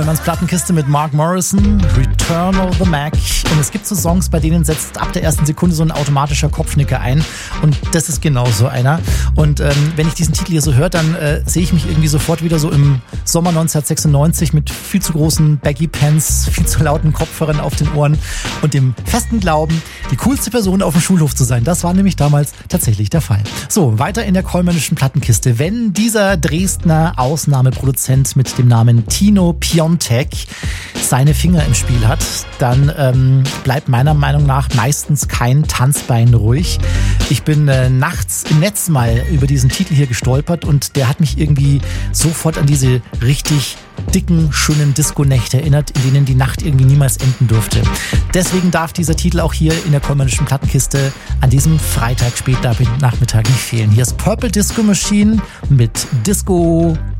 Ans Plattenkiste mit Mark Morrison, Return of the Mac. Und es gibt so Songs, bei denen setzt ab der ersten Sekunde so ein automatischer Kopfnicker ein. Und das ist genau so einer. Und wenn ich diesen Titel hier so höre, dann sehe ich mich irgendwie sofort wieder so im Sommer 1996 mit viel zu großen Baggy Pants, viel zu lauten Kopfhörern auf den Ohren und dem festen Glauben, die coolste Person auf dem Schulhof zu sein. Das war nämlich damals tatsächlich der Fall. So, weiter in der kollmännischen Plattenkiste. Wenn dieser Dresdner Ausnahmeproduzent mit dem Namen Tino Piontek seine Finger im Spiel hat, dann bleibt meiner Meinung nach meistens kein Tanzbein ruhig. Ich bin nachts im Netz mal über diesen Titel hier gestolpert und der hat mich irgendwie sofort an diese richtig dicken, schönen Disco-Nächte erinnert, in denen die Nacht irgendwie niemals enden durfte. Deswegen darf dieser Titel auch hier in der kollmännischen Plattenkiste an diesem Freitag Spätnachmittag nicht fehlen. Hier ist Purple Disco Machine mit Disco